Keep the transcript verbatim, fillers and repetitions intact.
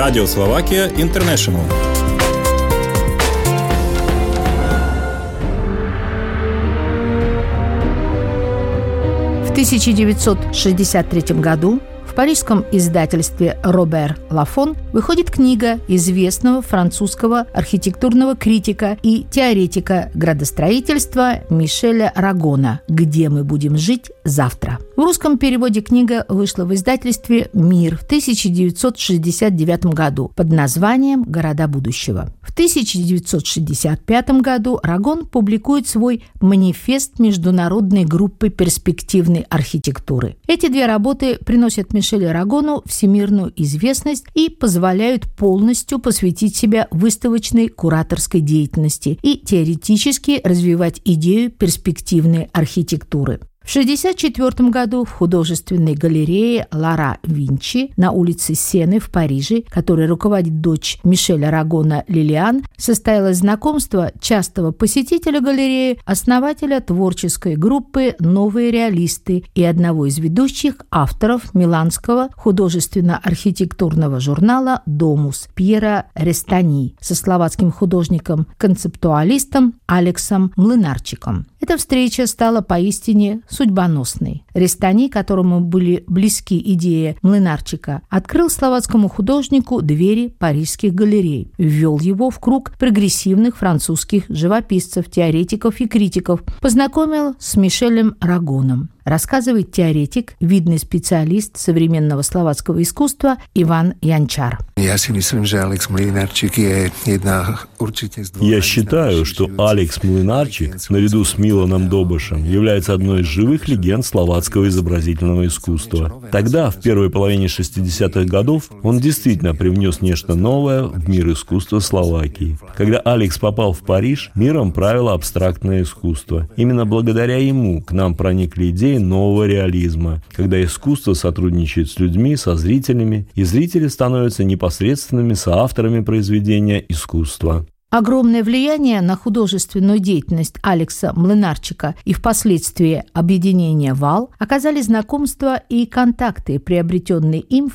Радио Словакия Интернешнл. В тысяча девятьсот шестьдесят третьем году в парижском издательстве «Робер Лафон» выходит книга известного французского архитектурного критика и теоретика градостроительства Мишеля Рагона «Где мы будем жить завтра». В русском переводе книга вышла в издательстве «Мир» в тысяча девятьсот шестьдесят девятом году под названием «Города будущего». В тысяча девятьсот шестьдесят пятом году Рагон публикует свой манифест международной группы перспективной архитектуры. Эти две работы приносят Мишелю Рагону всемирную известность и позволяют полностью посвятить себя выставочной кураторской деятельности и теоретически развивать идею перспективной архитектуры. В тысяча девятьсот шестьдесят четвёртом году в художественной галерее Лара Винчи на улице Сены в Париже, которой руководит дочь Мишеля Рагона Лилиан, состоялось знакомство частого посетителя галереи, основателя творческой группы «Новые реалисты» и одного из ведущих авторов миланского художественно-архитектурного журнала «Домус» Пьера Рестани со словацким художником-концептуалистом Алексом Млынарчиком. Эта встреча стала поистине судьбоносной. Рестани, которому были близки идеи Млынарчика, открыл словацкому художнику двери парижских галерей, ввел его в круг прогрессивных французских живописцев, теоретиков и критиков, познакомил с Мишелем Рагоном. Рассказывает теоретик, видный специалист современного словацкого искусства Иван Янчар. Я считаю, что Алекс Млынарчик, наряду с Миланом Добышем, является одной из живых легенд словацкого изобразительного искусства. Тогда, в первой половине шестидесятых годов, он действительно привнес нечто новое в мир искусства Словакии. Когда Алекс попал в Париж, миром правило абстрактное искусство. Именно благодаря ему к нам проникли идеи нового реализма, когда искусство сотрудничает с людьми, со зрителями, и зрители становятся непосредственными соавторами произведения искусства. Огромное влияние на художественную деятельность Алекса Млынарчика и впоследствии объединения «Вал» оказали знакомства и контакты, приобретенные им